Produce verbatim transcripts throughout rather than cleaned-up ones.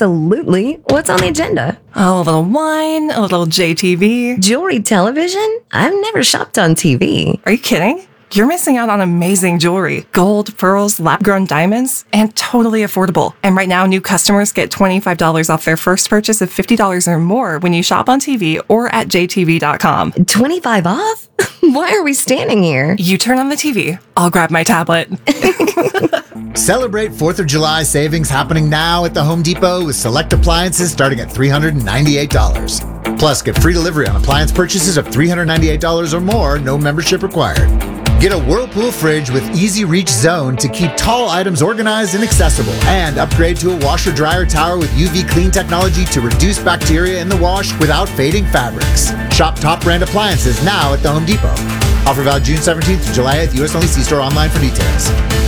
Absolutely. What's on the agenda? Oh, a little wine, a little J T V. Jewelry television? I've never shopped on T V. Are you kidding? You're missing out on amazing jewelry. Gold, pearls, lab-grown diamonds, and totally affordable. And right now, new customers get twenty-five dollars off their first purchase of fifty dollars or more when you shop on T V or at j t v dot com. twenty-five off? Why are we standing here? You turn on the T V. I'll grab my tablet. Celebrate fourth of July savings happening now at the Home Depot with select appliances starting at three hundred ninety-eight dollars. Plus, get free delivery on appliance purchases of three hundred ninety-eight dollars or more, no membership required. Get a Whirlpool fridge with Easy Reach Zone to keep tall items organized and accessible. And upgrade to a washer-dryer tower with U V clean technology to reduce bacteria in the wash without fading fabrics. Shop top brand appliances now at the Home Depot. Offer valid June seventeenth to July eighth. U S only. See store online for details.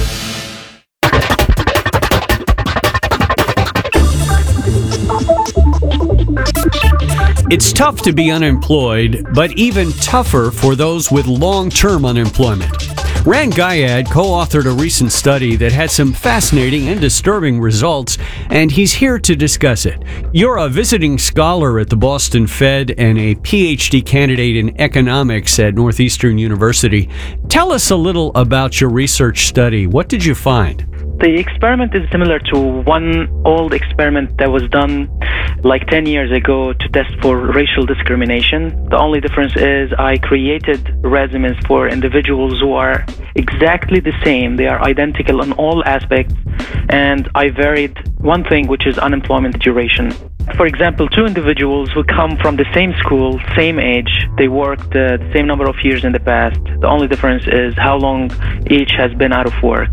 It's tough to be unemployed, but even tougher for those with long-term unemployment. Ran Gayad co-authored a recent study that had some fascinating and disturbing results, and he's here to discuss it. You're a visiting scholar at the Boston Fed and a P H D candidate in economics at Northeastern University. Tell us a little about your research study. What did you find? The experiment is similar to one old experiment that was done like ten years ago to test for racial discrimination. The only difference is I created resumes for individuals who are exactly the same. They are identical in all aspects, and I varied one thing, which is unemployment duration. For example, two individuals who come from the same school, same age, they worked uh, the same number of years in the past. The only difference is how long each has been out of work.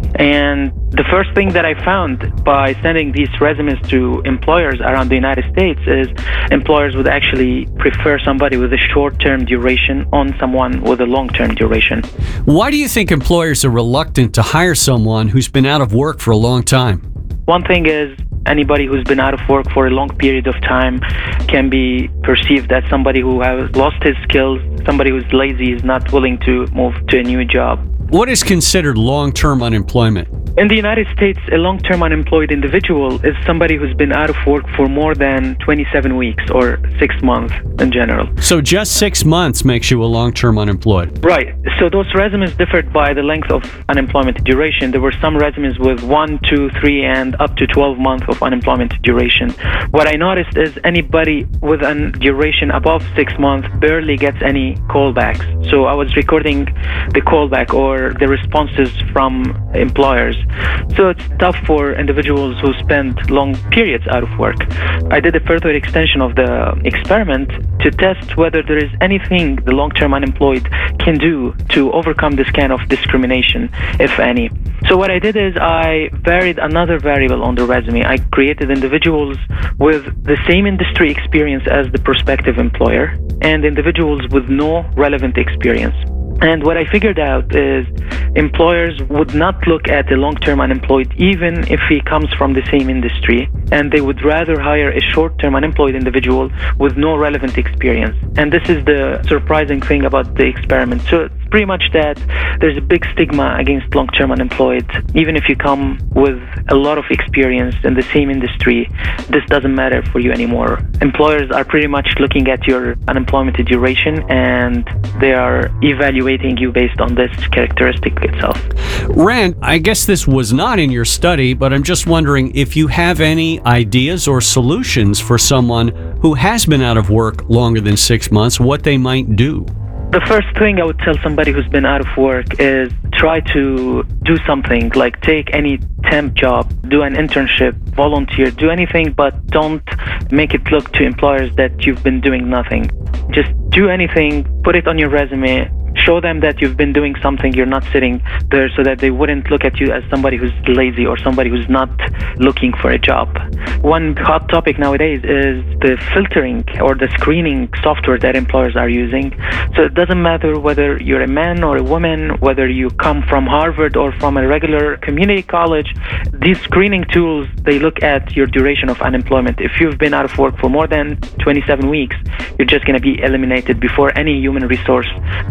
And the first thing that I found by sending these resumes to employers around the United States is employers would actually prefer somebody with a short-term duration on someone with a long-term duration. Why do you think employers are reluctant to hire someone who's been out of work for a long time? One thing is anybody who's been out of work for a long period of time can be perceived as somebody who has lost his skills, somebody who's lazy, is not willing to move to a new job. What is considered long-term unemployment? In the United States, a long-term unemployed individual is somebody who's been out of work for more than twenty-seven weeks or six months in general. So just six months makes you a long-term unemployed. Right. So those resumes differed by the length of unemployment duration. There were some resumes with one, two, three, and up to twelve months of unemployment duration. What I noticed is anybody with a duration above six months barely gets any callbacks. So I was recording the callback or the responses from employers. So it's tough for individuals who spend long periods out of work. I did a further extension of the experiment to test whether there is anything the long-term unemployed can do to overcome this kind of discrimination, if any. So what I did is I varied another variable on the resume. I created individuals with the same industry experience as the prospective employer and individuals with no relevant experience. And what I figured out is employers would not look at a long-term unemployed even if he comes from the same industry, and they would rather hire a short-term unemployed individual with no relevant experience. And this is the surprising thing about the experiment. So it's pretty much that there's a big stigma against long-term unemployed. Even if you come with a lot of experience in the same industry, this doesn't matter for you anymore. Employers are pretty much looking at your unemployment duration, and they are evaluating you based on this characteristic itself. Rand, I guess this was not in your study, but I'm just wondering if you have any ideas or solutions for someone who has been out of work longer than six months, what they might do. The first thing I would tell somebody who's been out of work is try to do something, like take any temp job, do an internship, volunteer, do anything, but don't make it look to employers that you've been doing nothing. Just do anything, put it on your resume, show them that you've been doing something, you're not sitting there, so that they wouldn't look at you as somebody who's lazy or somebody who's not looking for a job. One hot topic nowadays is the filtering or the screening software that employers are using. So it doesn't matter whether you're a man or a woman, whether you come from Harvard or from a regular community college, these screening tools, they look at your duration of unemployment. If you've been out of work for more than twenty-seven weeks, you're just going to be eliminated before any human resource manager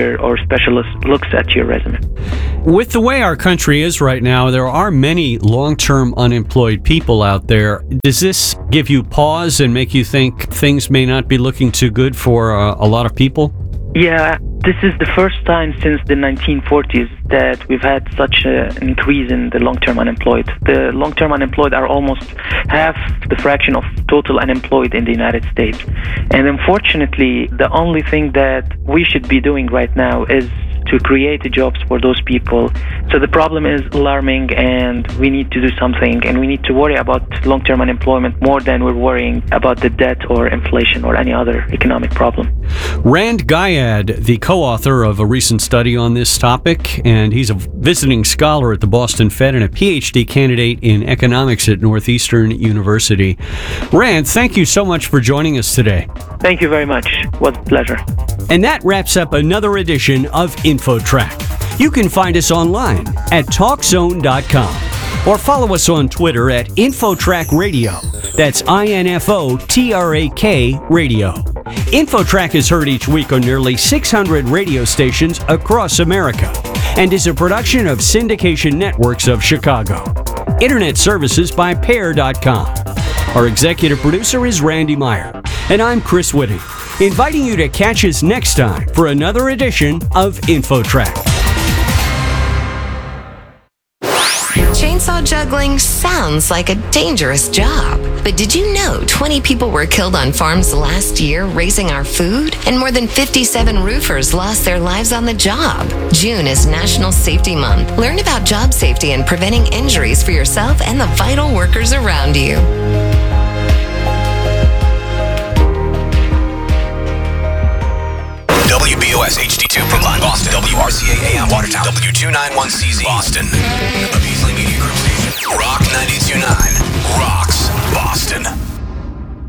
manager or specialist looks at your resume. With the way our country is right now, there are many long-term unemployed people out there. Does this give you pause and make you think things may not be looking too good for uh, a lot of people? Yeah, this is the first time since the nineteen forties that we've had such a, an increase in the long-term unemployed. The long-term unemployed are almost half the fraction of total unemployed in the United States. And unfortunately, the only thing that we should be doing right now is to create jobs for those people. So the problem is alarming, and we need to do something, and we need to worry about long-term unemployment more than we're worrying about the debt or inflation or any other economic problem. Rand Gayad, the co-author of a recent study on this topic, and he's a visiting scholar at the Boston Fed and a P H D candidate in economics at Northeastern University. Rand, thank you so much for joining us today. Thank you very much. It was a pleasure. And that wraps up another edition of InfoTrack. You can find us online at talk zone dot com or follow us on Twitter at InfoTrack Radio. That's I N F O T R A K Radio. InfoTrack is heard each week on nearly six hundred radio stations across America and is a production of Syndication Networks of Chicago. Internet services by pair dot com. Our executive producer is Randy Meyer, and I'm Chris Whitting, inviting you to catch us next time for another edition of InfoTrack. Chainsaw juggling sounds like a dangerous job. But did you know twenty people were killed on farms last year raising our food? And more than fifty-seven roofers lost their lives on the job. June is National Safety Month. Learn about job safety and preventing injuries for yourself and the vital workers around you. W B O S H D two Brookline, Boston. W R C A A M Watertown. W two ninety-one C Z Boston. A Beasley Media Group station. Rock ninety-two point nine. Rock.